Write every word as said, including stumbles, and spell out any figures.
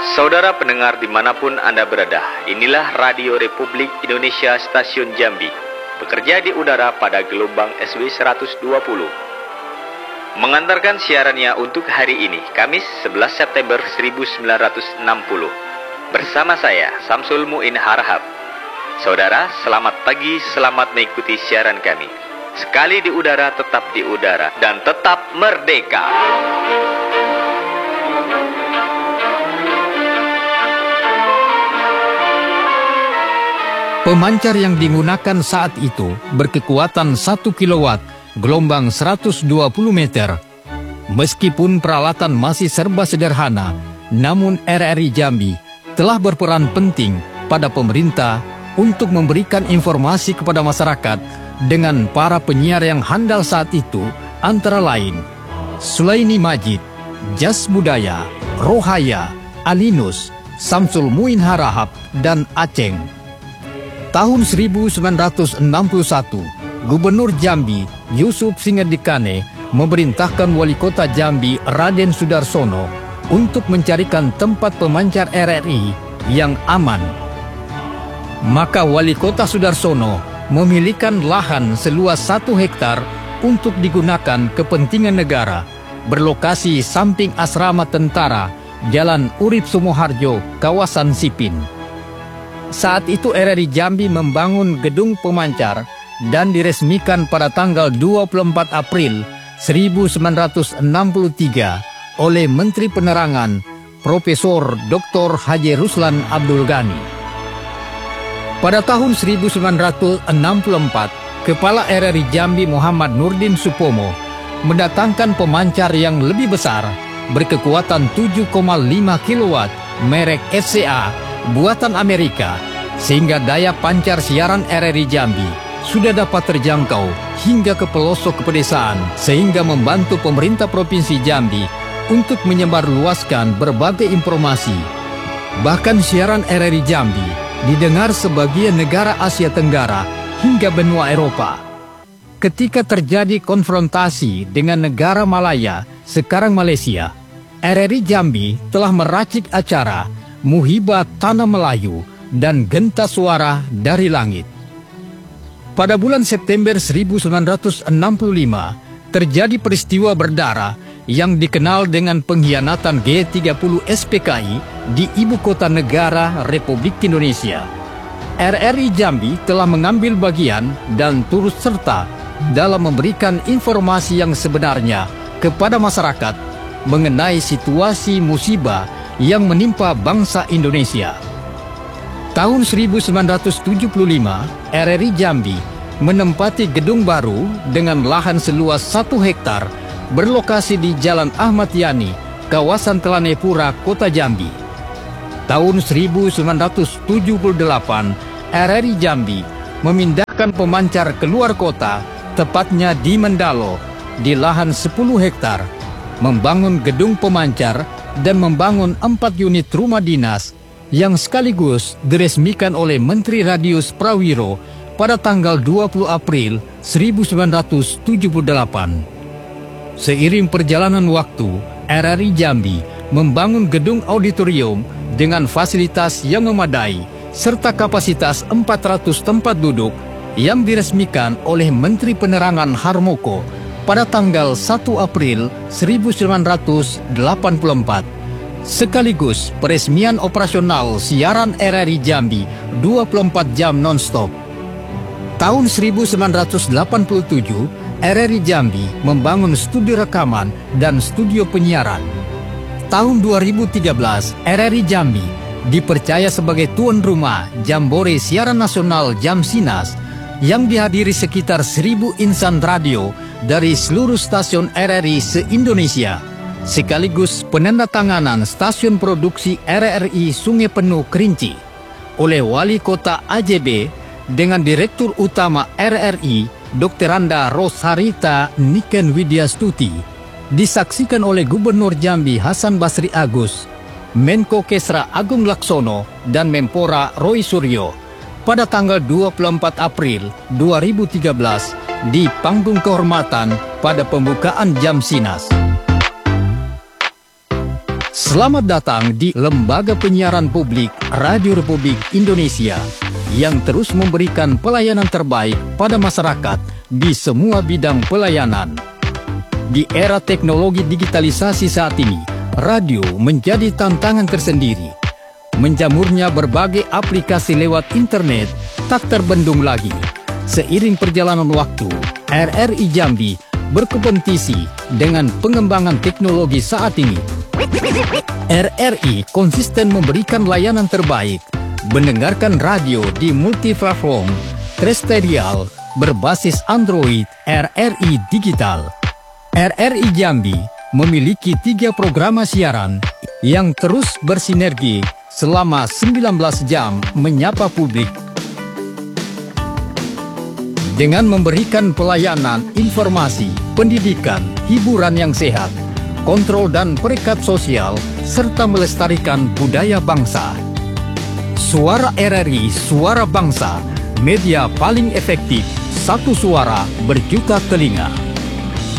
Saudara pendengar dimanapun Anda berada, inilah Radio Republik Indonesia Stasiun Jambi, bekerja di udara pada gelombang S W seratus dua puluh. Mengantarkan siarannya untuk hari ini, Kamis sebelas September seribu sembilan ratus enam puluh. Bersama saya, Samsul Muin Harahap. Saudara, selamat pagi, selamat mengikuti siaran kami. Sekali di udara, tetap di udara, dan tetap merdeka. Pemancar yang digunakan saat itu berkekuatan satu kilowatt, gelombang seratus dua puluh meter. Meskipun peralatan masih serba sederhana, namun R R I Jambi telah berperan penting pada pemerintah untuk memberikan informasi kepada masyarakat dengan para penyiar yang handal saat itu, antara lain Sulaini Majid, Jas Budaya, Rohaya, Alinus, Samsul Muin Harahap, dan Aceng. Tahun seribu sembilan ratus enam puluh satu, Gubernur Jambi Yusuf Singadikane memerintahkan Wali Kota Jambi Raden Sudarsono untuk mencarikan tempat pemancar R R I yang aman. Maka Wali Kota Sudarsono memilihkan lahan seluas satu hektar untuk digunakan kepentingan negara, berlokasi samping asrama tentara, Jalan Urip Sumoharjo, kawasan Sipin. Saat itu R R I Jambi membangun gedung pemancar dan diresmikan pada tanggal dua puluh empat April seribu sembilan ratus enam puluh tiga oleh Menteri Penerangan Profesor Doktor Haji Ruslan Abdul Ghani. Pada tahun seribu sembilan ratus enam puluh empat, Kepala R R I Jambi Muhammad Nurdin Supomo mendatangkan pemancar yang lebih besar berkekuatan tujuh koma lima kilowatt merek F C A buatan Amerika, sehingga daya pancar siaran R R I Jambi sudah dapat terjangkau hingga ke pelosok pedesaan, sehingga membantu pemerintah Provinsi Jambi untuk menyebarluaskan berbagai informasi. Bahkan siaran R R I Jambi didengar sebagian negara Asia Tenggara hingga benua Eropa. Ketika terjadi konfrontasi dengan negara Malaya, sekarang Malaysia, R R I Jambi telah meracik acara Muhibah Tanah Melayu dan Genta Suara dari Langit. Pada bulan September seribu sembilan ratus enam puluh lima, terjadi peristiwa berdarah yang dikenal dengan pengkhianatan G tiga puluh S P K I di ibu kota negara Republik Indonesia. R R I Jambi telah mengambil bagian dan turut serta dalam memberikan informasi yang sebenarnya kepada masyarakat mengenai situasi musibah yang menimpa bangsa Indonesia. Tahun seribu sembilan ratus tujuh puluh lima, R R I Jambi menempati gedung baru dengan lahan seluas satu hektar berlokasi di Jalan Ahmad Yani, kawasan Telanepura, Kota Jambi. Tahun seribu sembilan ratus tujuh puluh delapan, R R I Jambi memindahkan pemancar keluar kota, tepatnya di Mendalo, di lahan sepuluh hektar, membangun gedung pemancar dan membangun empat unit rumah dinas yang sekaligus diresmikan oleh Menteri Radius Prawiro pada tanggal dua puluh April seribu sembilan ratus tujuh puluh delapan. Seiring perjalanan waktu, R R I Jambi membangun gedung auditorium dengan fasilitas yang memadai serta kapasitas empat ratus tempat duduk yang diresmikan oleh Menteri Penerangan Harmoko pada tanggal satu April seribu sembilan ratus delapan puluh empat. Sekaligus peresmian operasional siaran R R I Jambi dua puluh empat jam non-stop. Tahun seribu sembilan ratus delapan puluh tujuh, R R I Jambi membangun studio rekaman dan studio penyiaran. Tahun dua ribu tiga belas, R R I Jambi dipercaya sebagai tuan rumah Jambore Siaran Nasional Jamsinas yang dihadiri sekitar seribu insan radio dari seluruh stasiun R R I se-Indonesia, sekaligus penandatanganan stasiun produksi R R I Sungai Penuh Kerinci oleh Wali Kota A J B dengan Direktur Utama R R I Doktor Randa Rosharita Niken Widyastuti, disaksikan oleh Gubernur Jambi Hasan Basri Agus, Menko Kesra Agung Laksono, dan Menpora Roy Suryo pada tanggal dua puluh empat April dua ribu tiga belas di panggung kehormatan pada pembukaan Jamsinas. Selamat datang di Lembaga Penyiaran Publik Radio Republik Indonesia yang terus memberikan pelayanan terbaik pada masyarakat di semua bidang pelayanan. Di era teknologi digitalisasi saat ini, radio menjadi tantangan tersendiri. Menjamurnya berbagai aplikasi lewat internet tak terbendung lagi. Seiring perjalanan waktu, R R I Jambi berkompetisi dengan pengembangan teknologi saat ini. R R I konsisten memberikan layanan terbaik, mendengarkan radio di multiplatform, terestrial, berbasis Android, R R I Digital. R R I Jambi memiliki tiga program siaran yang terus bersinergi selama sembilan belas jam menyapa publik. Dengan memberikan pelayanan, informasi, pendidikan, hiburan yang sehat, kontrol dan perekat sosial, serta melestarikan budaya bangsa. Suara R R I, suara bangsa, media paling efektif, satu suara berjuta telinga.